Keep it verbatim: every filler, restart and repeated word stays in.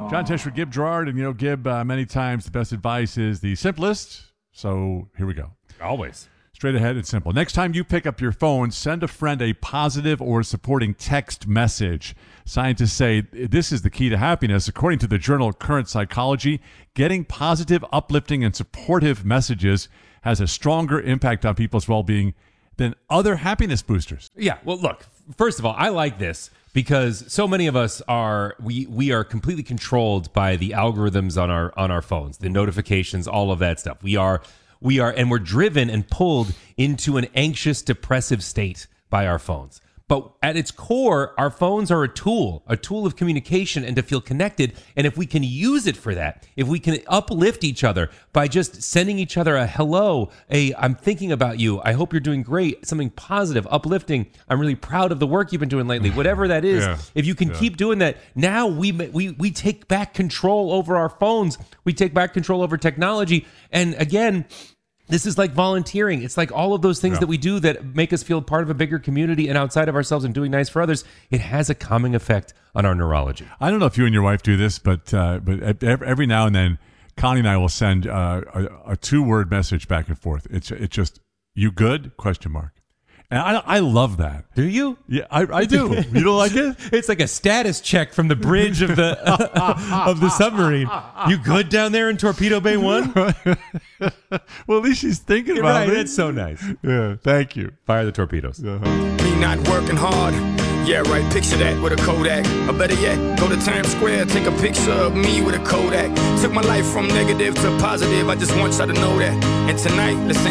John Tesh, Gib Gerard, and you know, Gib, uh, many times the best advice is the simplest. So here we go. Always. Straight ahead and simple. Next time you pick up your phone, send a friend a positive or supporting text message. Scientists say this is the key to happiness. According to the journal Current Psychology, getting positive, uplifting, and supportive messages has a stronger impact on people's well-being than other happiness boosters. Yeah, well, look, first of all, I like this because so many of us are, we we are completely controlled by the algorithms on our on our phones, the notifications, all of that stuff. We are, we are, and we're driven and pulled into an anxious, depressive state by our phones. But at its core, our phones are a tool, a tool of communication and to feel connected. And if we can use it for that, if we can uplift each other by just sending each other a hello, a I'm thinking about you, I hope you're doing great, something positive, uplifting, I'm really proud of the work you've been doing lately, whatever that is, Yeah. if you can Yeah. keep doing that, now we, we, we take back control over our phones, we take back control over technology. And again, this is like volunteering. It's like all of those things Yeah. that we do that make us feel part of a bigger community and outside of ourselves and doing nice for others. It has a calming effect on our neurology. I don't know if you and your wife do this, but uh, but ev- every now and then, Connie and I will send uh, a, a two-word message back and forth. It's it's just, you good? Question mark. And I I love that. Do you? Yeah, I, I do. You don't like it? It's like a status check from the bridge of the of the submarine. You good down there in Torpedo Bay One? Well, at least she's thinking You're about right. it. That's so nice. Yeah, thank you. Fire the torpedoes. Me not working hard. Yeah, right, picture that with a Kodak. Or better yet, go to Times Square, take a picture of me with a Kodak. Took my life from negative to positive, I just want y'all to know that. And tonight, let's